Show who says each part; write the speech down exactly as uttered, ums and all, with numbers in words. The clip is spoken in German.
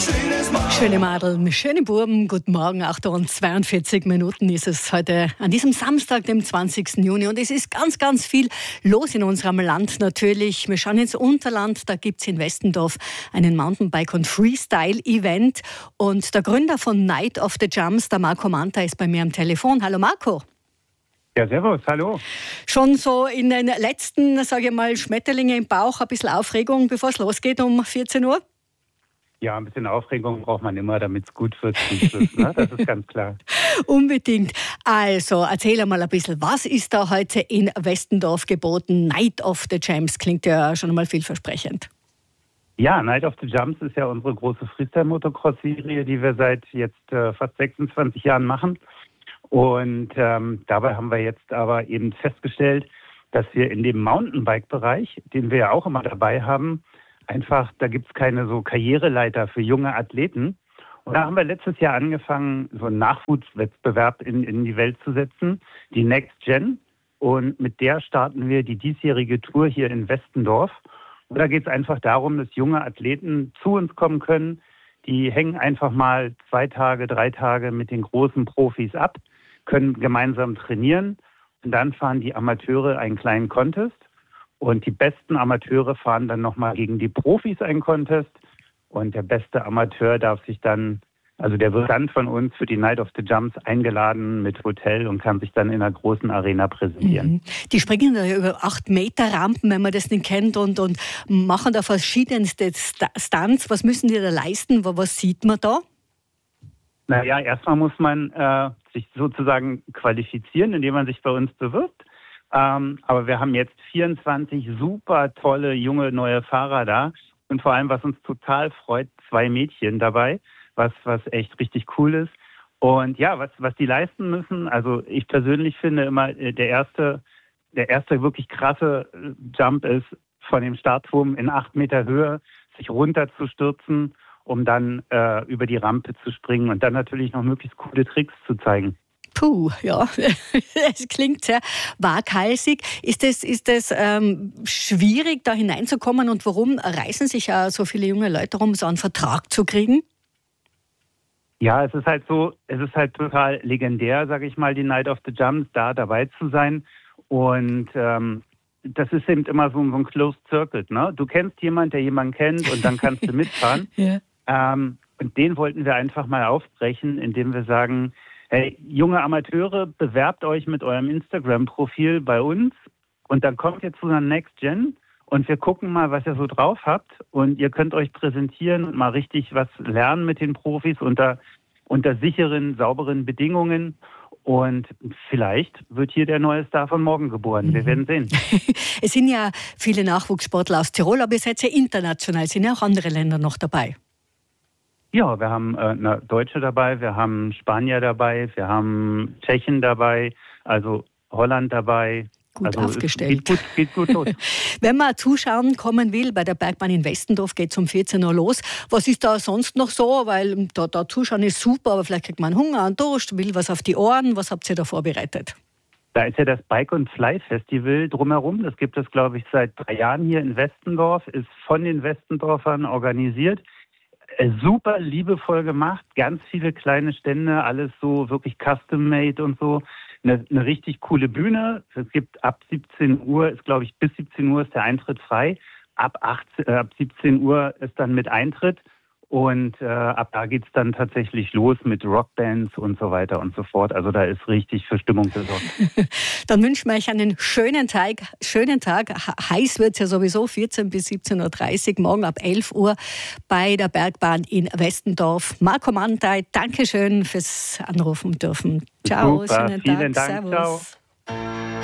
Speaker 1: Schöne Madeln, schöne Buben, guten Morgen, acht Uhr und zweiundvierzig Minuten ist es heute an diesem Samstag, dem zwanzigsten Juni. Und es ist ganz, ganz viel los in unserem Land natürlich. Wir schauen ins Unterland, da gibt es in Westendorf einen Mountainbike- und Freestyle-Event. Und der Gründer von Night of the Jumps, der Marco Manta, ist bei mir am Telefon. Hallo Marco.
Speaker 2: Ja, servus, hallo.
Speaker 1: Schon so in den letzten, sage ich mal, Schmetterlinge im Bauch, ein bisschen Aufregung, bevor es losgeht um vierzehn Uhr?
Speaker 2: Ja, ein bisschen Aufregung braucht man immer, damit es gut wird zum Schluss, ne? Das ist ganz klar.
Speaker 1: Unbedingt. Also, erzähl mal ein bisschen, was ist da heute in Westendorf geboten? Night of the Jumps klingt ja schon einmal vielversprechend.
Speaker 2: Ja, Night of the Jumps ist ja unsere große Freestyle-Motocross-Serie, die wir seit jetzt äh, fast sechsundzwanzig Jahren machen. Und ähm, dabei haben wir jetzt aber eben festgestellt, dass wir in dem Mountainbike-Bereich, den wir ja auch immer dabei haben, einfach, da gibt es keine so Karriereleiter für junge Athleten. Und da haben wir letztes Jahr angefangen, so einen Nachwuchswettbewerb in, in die Welt zu setzen, die Next Gen. Und mit der starten wir die diesjährige Tour hier in Westendorf. Und da geht es einfach darum, dass junge Athleten zu uns kommen können. Die hängen einfach mal zwei Tage, drei Tage mit den großen Profis ab, können gemeinsam trainieren. Und dann fahren die Amateure einen kleinen Contest. Und die besten Amateure fahren dann nochmal gegen die Profis einen Contest. Und der beste Amateur darf sich dann, also der wird dann von uns für die Night of the Jumps eingeladen mit Hotel und kann sich dann in einer großen Arena präsentieren.
Speaker 1: Mhm. Die springen da über acht Meter Rampen, wenn man das nicht kennt, und, und machen da verschiedenste Stunts. Was müssen die da leisten? Was sieht man da?
Speaker 2: Naja, erstmal muss man äh, sich sozusagen qualifizieren, indem man sich bei uns bewirbt. Ähm, aber wir haben jetzt vierundzwanzig super tolle, junge, neue Fahrer da. Und vor allem, was uns total freut, zwei Mädchen dabei, was, was echt richtig cool ist. Und ja, was, was die leisten müssen, also ich persönlich finde immer, der erste, der erste wirklich krasse Jump ist, von dem Startturm in acht Meter Höhe sich runterzustürzen, um dann äh, über die Rampe zu springen und dann natürlich noch möglichst coole Tricks zu zeigen.
Speaker 1: Puh, ja, es klingt sehr waghalsig. Ist es ist es, ähm, schwierig, da hineinzukommen, und warum reißen sich ja so viele junge Leute darum, so einen Vertrag zu kriegen?
Speaker 2: Ja, es ist halt so, es ist halt total legendär, sage ich mal, die Night of the Jumps, da dabei zu sein. Und ähm, das ist eben immer so, so ein Closed Circuit, ne? Du kennst jemanden, der jemanden kennt, und dann kannst du mitfahren. Ja. Ähm, und den wollten wir einfach mal aufbrechen, indem wir sagen, hey, junge Amateure, bewerbt euch mit eurem Instagram-Profil bei uns und dann kommt ihr zu einer Next Gen und wir gucken mal, was ihr so drauf habt, und ihr könnt euch präsentieren und mal richtig was lernen mit den Profis unter, unter sicheren, sauberen Bedingungen. Und vielleicht wird hier der neue Star von morgen geboren. Wir werden sehen.
Speaker 1: Es sind ja viele Nachwuchssportler aus Tirol, aber ihr seid ja international. Sind ja auch andere Länder noch dabei?
Speaker 2: Ja, wir haben äh, eine Deutsche dabei, wir haben Spanier dabei, wir haben Tschechen dabei, also Holland dabei.
Speaker 1: Gut
Speaker 2: also
Speaker 1: aufgestellt.
Speaker 2: Geht gut, geht gut los.
Speaker 1: Wenn man zuschauen kommen will, bei der Bergbahn in Westendorf geht es um vierzehn Uhr los. Was ist da sonst noch so? Weil da, da zuschauen ist super, aber vielleicht kriegt man Hunger und Durst, will was auf die Ohren. Was habt ihr da vorbereitet? Da
Speaker 2: ist ja das Bike and Fly Festival drumherum. Das gibt es, glaube ich, seit drei Jahren hier in Westendorf, ist von den Westendorfern organisiert. Super liebevoll gemacht, ganz viele kleine Stände, alles so wirklich custom-made und so. Eine, eine richtig coole Bühne. Es gibt ab siebzehn Uhr, ist glaube ich bis siebzehn Uhr ist der Eintritt frei. Ab, achtzehn, äh, ab siebzehn Uhr ist dann mit Eintritt. Und äh, ab da geht es dann tatsächlich los mit Rockbands und so weiter und so fort. Also da ist richtig für Stimmung gesorgt.
Speaker 1: Dann wünschen wir euch einen schönen Tag. Schönen Tag. Heiß wird es ja sowieso, vierzehn bis siebzehn Uhr dreißig, morgen ab elf Uhr bei der Bergbahn in Westendorf. Marco Manta, danke schön fürs Anrufen dürfen. Ciao,
Speaker 2: super,
Speaker 1: schönen
Speaker 2: vielen
Speaker 1: Tag.
Speaker 2: Dank.
Speaker 1: Servus.
Speaker 2: Ciao.